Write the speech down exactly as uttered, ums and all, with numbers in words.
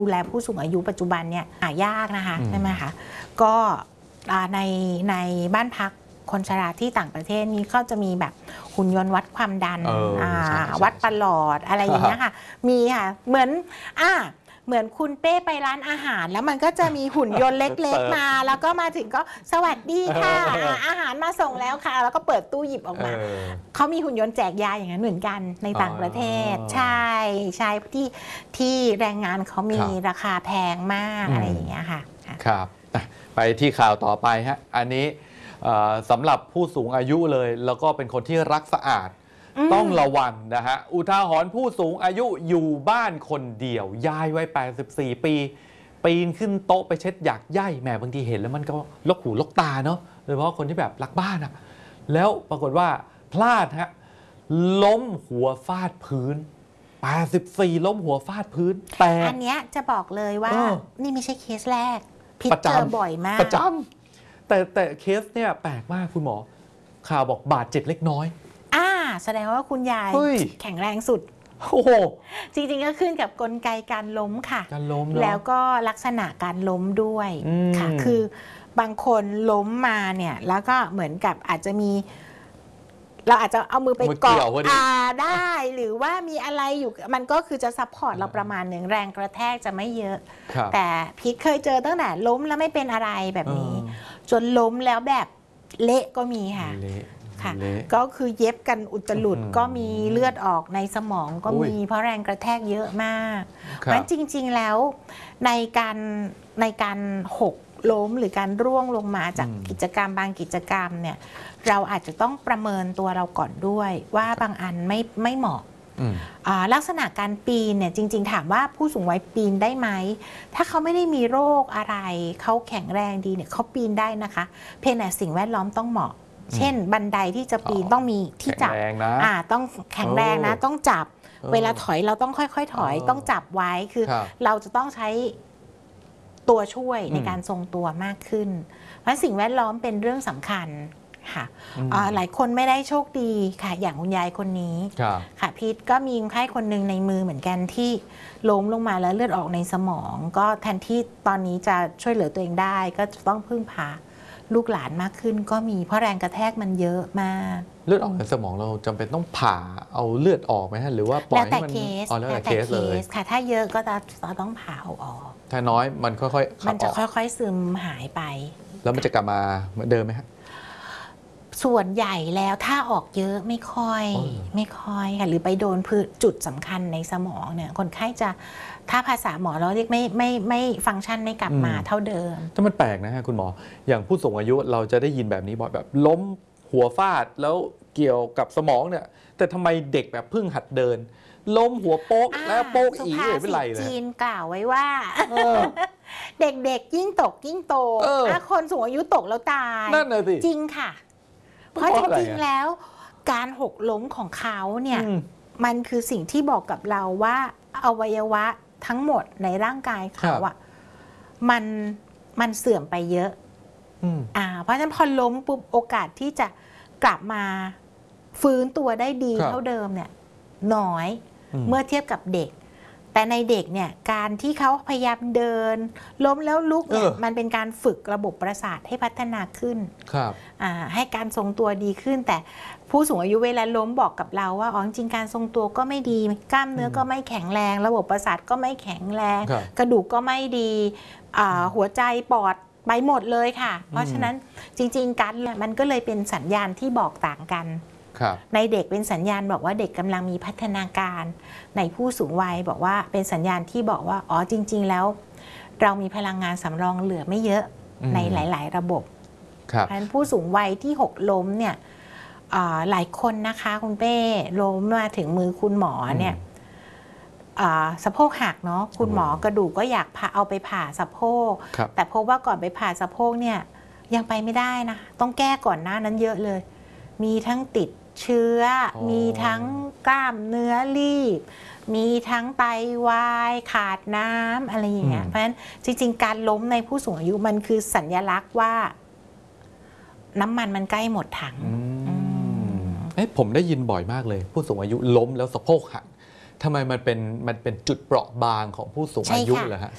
ดูแลผู้สูงอายุปัจจุบันเนี่ยหายากนะคะใช่ไหมคะก็ในในบ้านพักคนชราที่ต่างประเทศนี้ก็จะมีแบบหุ่นยนต์วัดความดันวัดประหลอดอะไรอย่างเงี้ยค่ะมีค่ะเหมือนอ่าเหมือนคุณเป้ไปร้านอาหารแล้วมันก็จะมีหุ่นยนต์เล็กๆมาแล้วก็มาถึงก็สวัสดีค่ะอาหารมาส่งแล้วค่ะแล้วก็เปิดตู้หยิบออกมาเขามีหุ่นยนต์แจกยาอย่างนั้นเหมือนกันในต่างประเทศใช่ใช่ที่ที่แรงงานเขามีราคาแพงมากอะไรอย่างเงี้ยค่ะครับไปที่ข่าวต่อไปฮะอันนี้สำหรับผู้สูงอายุเลยแล้วก็เป็นคนที่รักสะอาดต้องระวังนะฮะอุทาหรณ์ผู้สูงอายุอยู่บ้านคนเดียวยายวัยแปดสิบสี่ปีปีนขึ้นโต๊ะไปเช็ดหยักใยแหมบางทีเห็นแล้วมันก็ลกหูลกตาเนาะโดยเฉพาะคนที่แบบรักบ้านอะแล้วปรากฏว่าพลาดฮะล้มหัวฟาดพื้นแปดสิบสี่ล้มหัวฟาดพื้นแต่อันเนี้ยจะบอกเลยว่านี่ไม่ใช่เคสแรกพิจเจอบ่อยมากประจำแต่แต่เคสเนี่ยแปลกมากคุณหมอข่าวบอกบาดเจ็บเล็กน้อยอ่าแสดงว่าคุณยายแข็งแรงสุดโอ้โหจริงๆก็ขึ้นกับกลไกการล้มค่ะการล้มแล้วก็ลักษณะการล้มด้วยค่ะคือบางคนล้มมาเนี่ยแล้วก็เหมือนกับอาจจะมีเราอาจจะเอามือไปเกาะอ่าได้หรือว่ามีอะไรอยู่มันก็คือจะซัพพอร์ตเราประมาณหนึ่งแรงกระแทกจะไม่เยอะแต่พีทเคยเจอตั้งแต่ล้มแล้วไม่เป็นอะไรแบบนี้จนล้มแล้วแบบเละก็มีค่ะค่ะก็คือเย็บกันอุตลุดก็มีเลือดออกในสมองก็มีเพราะแรงกระแทกเยอะมากเพราะจริงๆแล้วในการในการหกล้มหรือการร่วงลงมาจากกิจกรรมบางกิจกรรมเนี่ยเราอาจจะต้องประเมินตัวเราก่อนด้วยว่าบางอันไม่ไม่เหมาะลักษณะการปีนเนี่ยจริงๆถามว่าผู้สูงวัยปีนได้ไหมถ้าเขาไม่ได้มีโรคอะไรเขาแข็งแรงดีเนี่ยเขาปีนได้นะคะเพียงแต่สิ่งแวดล้อมต้องเหมาะเช่นบันไดที่จะปีนต้องมีที่จับอ่าต้องแข็งแรงนะต้องจับเวลาถอยเราต้องค่อยๆถอยต้องจับไว้คือเราจะต้องใช้ตัวช่วยในการทรงตัวมากขึ้นเพราะสิ่งแวดล้อมเป็นเรื่องสำคัญค่ะหลายคนไม่ได้โชคดีค่ะอย่างคุณยายคนนี้ค่ะพีทก็มีคนไข้คนหนึ่งในมือเหมือนกันที่ล้มลงมาแล้วเลือดออกในสมองก็แทนที่ตอนนี้จะช่วยเหลือตัวเองได้ก็จะต้องพึ่งพาลูกหลานมากขึ้นก็มีเพราะแรงกระแทกมันเยอะมากเลือดออกในสมองเราจำเป็นต้องผ่าเอาเลือดออกไหมฮะหรือว่าปล่อยให้มันอ๋อแล้วแต่เคสเลยค่ะถ้าเยอะก็จะต้องผ่าเอาออกถ้าน้อยมันค่อยๆมันจะค่อยๆซึมหายไปแล้วมันจะกลับมาเหมือนเดิมไหมฮะส่วนใหญ่แล้วถ้าออกเยอะไม่ค่อยไม่ค่อยค่ะหรือไปโดนจุดสำคัญในสมองเนี่ยคนไข้จะถ้าภาษาหมอเราเรียกไม่ไม่ไม่ฟังก์ชันไม่กลับมาเท่าเดิมถ้ามันแปลกนะฮะคุณหมออย่างผู้สูงอายุเราจะได้ยินแบบนี้บ่อยแบบล้มหัวฟาดแล้วเกี่ยวกับสมองเนี่ยแต่ทำไมเด็กแบบเพิ่งหัดเดินล้มหัวโป๊กแล้วโป๊กอีไม่เป็นไรเลยจีนกล่าวไว้ว่าเด็กๆยิ่งตกยิ่งโตคนสูงอายุตกแล้วตายนั่นเลยสิจริงค่ะเพราะจริงๆแล้วการหกล้มของเขาเนี่ยมันคือสิ่งที่บอกกับเราว่าอวัยวะทั้งหมดในร่างกายเขาอะมันมันเสื่อมไปเยอะอ่าเพราะฉะนั้นพอล้มปุ๊บโอกาสที่จะกลับมาฟื้นตัวได้ดีเท่าเดิมเนี่ยน้อยเมื่อเทียบกับเด็กแต่ในเด็กเนี่ยการที่เขาพยายามเดินล้มแล้วลุกเนี่ยมันเป็นการฝึกระบบประสาทให้พัฒนาขึ้นให้การทรงตัวดีขึ้นแต่ผู้สูงอายุเวลาล้มบอกกับเราว่าอ๋อจริงการทรงตัวก็ไม่ดีกล้ามเนื้อก็ไม่แข็งแรงระบบประสาทก็ไม่แข็งแรงกระดูกก็ไม่ดีหัวใจปอดไปหมดเลยค่ะเพราะฉะนั้นจริงๆการมันก็เลยเป็นสัญญาณที่บอกต่างกันในเด็กเป็นสัญญาณบอกว่าเด็กกำลังมีพัฒนาการในผู้สูงวัยบอกว่าเป็นสัญญาณที่บอกว่าอ๋อจริงๆแล้วเรามีพลังงานสำรองเหลือไม่เยอะในหลายๆระบบเพราะฉะนั้นผู้สูงวัยที่หกล้มเนี่ยหลายคนนะคะคุณเป้ล้มมาถึงมือคุณหมอเนี่ยสะโพกหักเนาะคุณหมอกระดูกก็อยากพาเอาไปผ่าสะโพกแต่พบว่าก่อนไปผ่าสะโพกเนี่ยยังไปไม่ได้นะต้องแก้ก่อนหน้านั้นเยอะเลยมีทั้งติดเชื้อมีทั้งกล้ามเนื้อรีบมีทั้งไตวายขาดน้ำอะไรอย่างเงี้ยเพราะฉะนั้นจริงๆการล้มในผู้สูงอายุมันคือสัญลักษณ์ว่าน้ำมันมันใกล้หมดถังเอ้ผมได้ยินบ่อยมากเลยผู้สูงอายุล้มแล้วสะโพกหักทำไมมันเป็นมันเป็นจุดเปราะบางของผู้สูงอายุเหรอฮะ